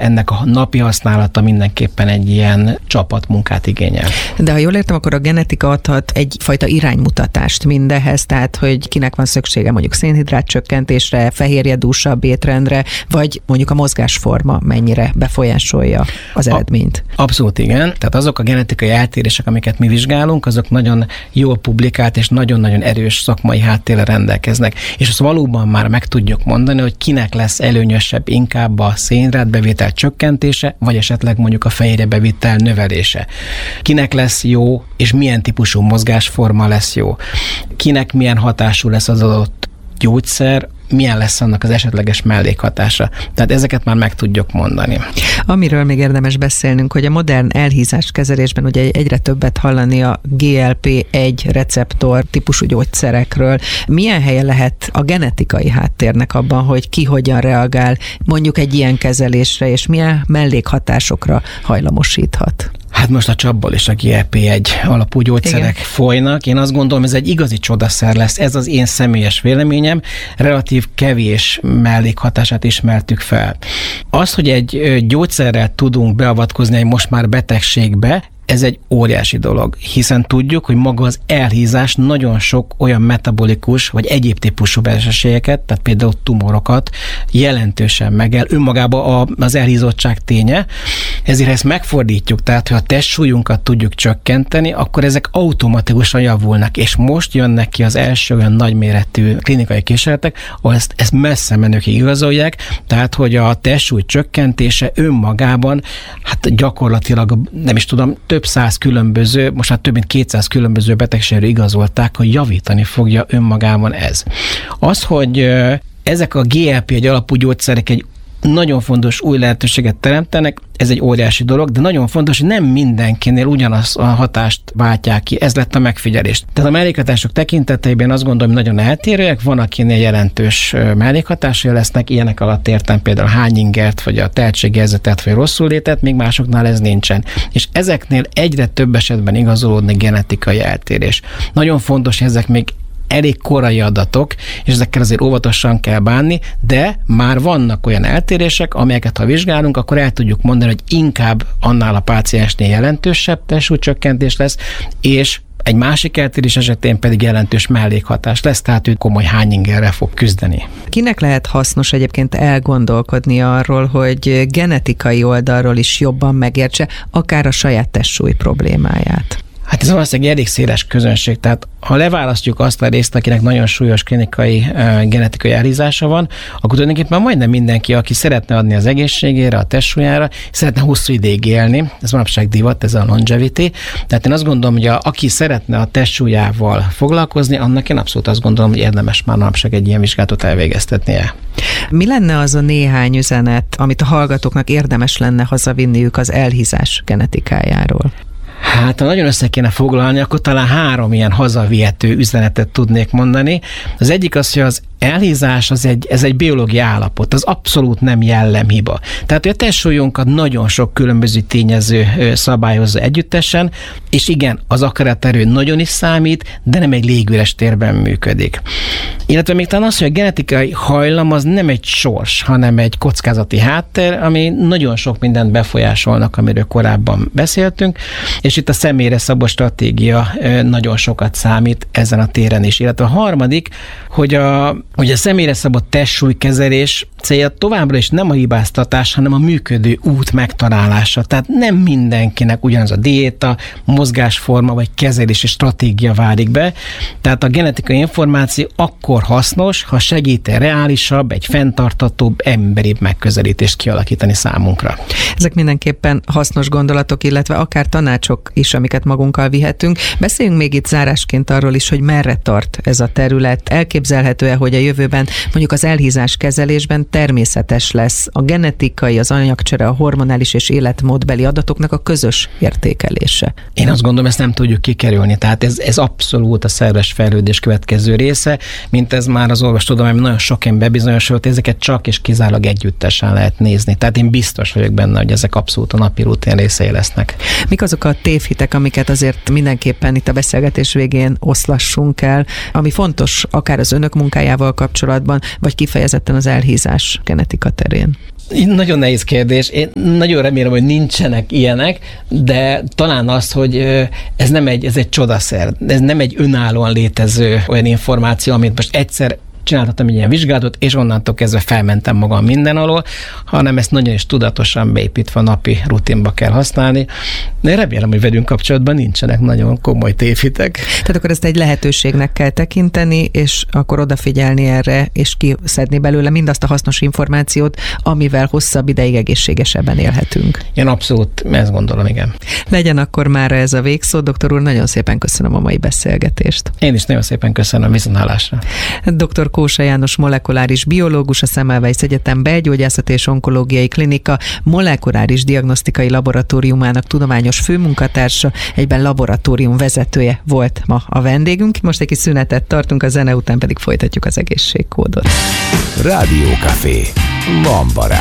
ennek a napi használata mindenképpen egy ilyen csapatmunkát igényel. De ha jól értem, akkor a genetika adhat egyfajta iránymutatást mindehhez, tehát hogy kinek van szüksége mondjuk szénhidrát csökkentésre, fehérjedúsabb étrendre, vagy mondjuk a mozgásforma mennyire befolyásolja az eredményt. Abszolút igen. Tehát azok a genetikai eltérések, amiket mi vizsgálunk, azok nagyon jól publikált és nagyon-nagyon erős szakmai háttérrel rendelkeznek. És azt valóban már meg tudjuk mondani, hogy kinek lesz előnyösebb inkább a szénhidrátbevitel csökkentése, vagy esetleg mondjuk a fehérjebevitel növelése. Kinek lesz jó, és milyen típusú mozgásforma lesz jó. Kinek milyen hatású lesz az adott gyógyszer, milyen lesz annak az esetleges mellékhatása. Tehát ezeket már meg tudjuk mondani. Amiről még érdemes beszélnünk, hogy a modern elhízás kezelésben ugye egyre többet hallani a GLP-1 receptor típusú gyógyszerekről. Milyen helye lehet a genetikai háttérnek abban, hogy ki hogyan reagál mondjuk egy ilyen kezelésre, és milyen mellékhatásokra hajlamosíthat? Hát most a csapból is a GLP-1 alapú gyógyszerek folynak. Én azt gondolom, ez egy igazi csodaszer lesz. Ez az én személyes véleményem. Relatív kevés mellékhatását ismertük fel. Az, hogy egy gyógyszerrel tudunk beavatkozni egy most már betegségbe, ez egy óriási dolog, hiszen tudjuk, hogy maga az elhízás nagyon sok olyan metabolikus vagy egyéb típusú betegségeket, tehát például tumorokat jelentősen megel önmagában az elhízottság ténye. Ezért ezt megfordítjuk, tehát ha a testsúlyunkat tudjuk csökkenteni, akkor ezek automatikusan javulnak, és most jönnek ki az első olyan nagyméretű klinikai kísérletek, ahol ezt messze menőkig igazolják, tehát hogy a testsúly csökkentése önmagában, hát gyakorlatilag nem is tudom, több száz különböző, most már több mint 200 különböző betegségről igazolták, hogy javítani fogja önmagában ez. Az, hogy ezek a GLP-1 alapú gyógyszerek egy nagyon fontos új lehetőséget teremtenek, ez egy óriási dolog, de nagyon fontos, hogy nem mindenkinél ugyanazt a hatást váltják ki. Ez lett a megfigyelés. Tehát a mellékhatások tekintetében azt gondolom, hogy nagyon eltérőek, van, akinél jelentős mellékhatásai lesznek, ilyenek alatt értem például a hányingert, vagy a tehetségérzetet, vagy rosszul létet, még másoknál ez nincsen. És ezeknél egyre több esetben igazolódni genetikai eltérés. Nagyon fontos, hogy ezek még elég korai adatok, és ezekkel azért óvatosan kell bánni, de már vannak olyan eltérések, amelyeket ha vizsgálunk, akkor el tudjuk mondani, hogy inkább annál a páciensnél jelentősebb testsúlycsökkentés lesz, és egy másik eltérés esetén pedig jelentős mellékhatás lesz, tehát ő komoly hányingerrel fog küzdeni. Kinek lehet hasznos egyébként elgondolkodni arról, hogy genetikai oldalról is jobban megértse akár a saját testsúly problémáját? Hát ez valószínűleg elég széles közönség, tehát ha leválasztjuk azt a részt, akinek nagyon súlyos klinikai genetikai elhízása van, akkor tulajdonképpen majdnem mindenki, aki szeretne adni az egészségére, a testsúlyára, szeretne hosszú ideig élni, ez manapság divat, ez a longevity, tehát én azt gondolom, hogy aki szeretne a testsúlyával foglalkozni, annak én abszolút azt gondolom, hogy érdemes már manapság egy ilyen vizsgálatot elvégeztetnie. Mi lenne az a néhány üzenet, amit a hallgatóknak érdemes lenne hazavinniük az elhízás genetikájáról? Hát, ha nagyon össze kéne foglalni, akkor talán 3 ilyen hazavihető üzenetet tudnék mondani. Az egyik az, hogy az elhízás ez egy biológiai állapot, az abszolút nem jellemhiba. Tehát a testsúlyunkat nagyon sok különböző tényező szabályozza együttesen, és igen, az akaraterő nagyon is számít, de nem egy légüres térben működik. Illetve még talán az, hogy a genetikai hajlam az nem egy sors, hanem egy kockázati háttér, ami nagyon sok mindent befolyásolnak, amiről korábban beszéltünk, és itt a személyre szabott stratégia nagyon sokat számít ezen a téren is. Illetve a harmadik, hogy a személyre szabott testsúlykezelés célja továbbra is nem a hibáztatás, hanem a működő út megtalálása. Tehát nem mindenkinek ugyanaz a diéta, mozgásforma vagy kezelési stratégia válik be. Tehát a genetikai információ akkor hasznos, ha segít egy reálisabb, egy fenntarthatóbb, emberibb megközelítést kialakítani számunkra. Ezek mindenképpen hasznos gondolatok, illetve akár tanácsok is, amiket magunkkal vihetünk. Beszéljünk még itt zárásként arról is, hogy merre tart ez a terület. Elképzelhető-e, hogy a jövőben mondjuk az elhízás kezelésben természetes lesz a genetikai, az anyagcsere, a hormonális és életmódbeli adatoknak a közös értékelése? Én azt gondolom, ezt nem tudjuk kikerülni. Tehát ez abszolút a szerves fejlődés következő része, mint ez már az orvostudomány nagyon sok ember bebizonyosolt, ezeket csak és kizárólag együttesen lehet nézni. Tehát én biztos vagyok benne, hogy ezek abszolút a napi rutin részei lesznek. Mik azok a tévhitek, amiket azért mindenképpen itt a beszélgetés végén oszlassunk el, ami fontos akár az önök munkájával kapcsolatban, vagy kifejezetten az elhízás genetika terén? Nagyon nehéz kérdés. Én nagyon remélem, hogy nincsenek ilyenek, de talán az, hogy ez egy csodaszer. Ez nem egy önállóan létező olyan információ, amit most egyszer csináltattam egy ilyen vizsgálatot, és onnantól kezdve felmentem magam minden alól, hanem ezt nagyon is tudatosan beépítve a napi rutinba kell használni. De remélem, hogy velünk kapcsolatban nincsenek nagyon komoly tévhitek. Tehát akkor ezt egy lehetőségnek kell tekinteni, és akkor odafigyelni erre, és kiszedni belőle mindazt a hasznos információt, amivel hosszabb ideig egészségesebben élhetünk. Én abszolút ezt gondolom, igen. Legyen akkor már ez a végszó. Doktor úr, nagyon szépen köszönöm a mai beszélgetést. Én is nagyon szépen köszönöm, viszonthallásra. Dr. Kósa János molekuláris biológus, a Semmelweis Egyetem Belgyógyászati és Onkológiai Klinika molekuláris diagnosztikai laboratóriumának tudományos főmunkatársa, egyben laboratórium vezetője volt ma a vendégünk. Most egy kis szünetet tartunk, a zene után pedig folytatjuk az egészségkódot. Rádiókafé. Van barát.